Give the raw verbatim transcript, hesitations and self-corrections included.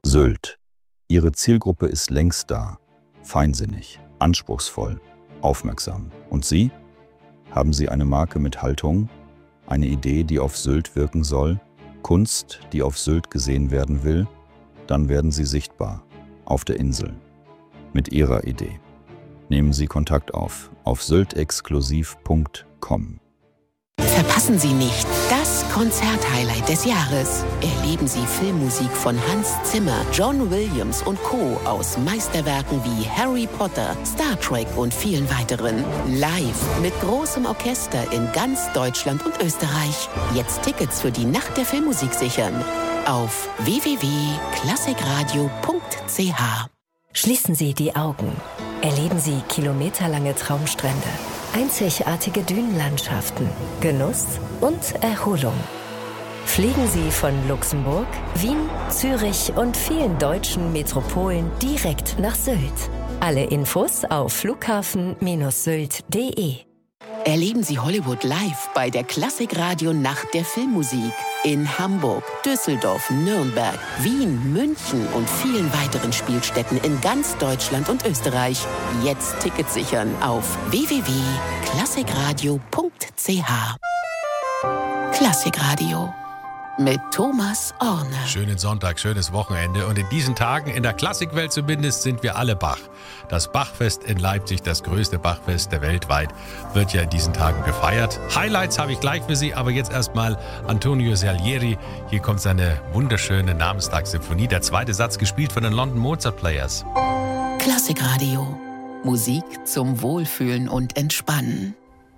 Sylt. Ihre Zielgruppe ist längst da. Feinsinnig, anspruchsvoll, aufmerksam. Und Sie? Haben Sie eine Marke mit Haltung? Eine Idee, die auf Sylt wirken soll? Kunst, die auf Sylt gesehen werden will? Dann werden Sie sichtbar. Auf der Insel. Mit Ihrer Idee. Nehmen Sie Kontakt auf. Auf sylt exklusiv punkt com. Verpassen Sie nicht das Konzerthighlight des Jahres. Erleben Sie Filmmusik von Hans Zimmer, John Williams und Co. aus Meisterwerken wie Harry Potter, Star Trek und vielen weiteren. Live mit großem Orchester in ganz Deutschland und Österreich. Jetzt Tickets für die Nacht der Filmmusik sichern. Auf w w w punkt klassikradio punkt c h. Schließen Sie die Augen. Erleben Sie kilometerlange Traumstrände, einzigartige Dünenlandschaften, Genuss und Erholung. Fliegen Sie von Luxemburg, Wien, Zürich und vielen deutschen Metropolen direkt nach Sylt. Alle Infos auf flughafen Sylt punkt de. Erleben Sie Hollywood live bei der Klassikradio Nacht der Filmmusik in Hamburg, Düsseldorf, Nürnberg, Wien, München und vielen weiteren Spielstätten in ganz Deutschland und Österreich. Jetzt Tickets sichern auf w w w punkt klassikradio punkt c h. Klassikradio mit Thomas Orne. Schönen Sonntag, schönes Wochenende. Und in diesen Tagen, in der Klassikwelt zumindest, sind wir alle Bach. Das Bachfest in Leipzig, das größte Bachfest der weltweit, wird ja in diesen Tagen gefeiert. Highlights habe ich gleich für Sie, aber jetzt erstmal Antonio Salieri. Hier kommt seine wunderschöne Namenstagssymphonie. Der zweite Satz gespielt von den London Mozart Players. Klassikradio. Musik zum Wohlfühlen und Entspannen.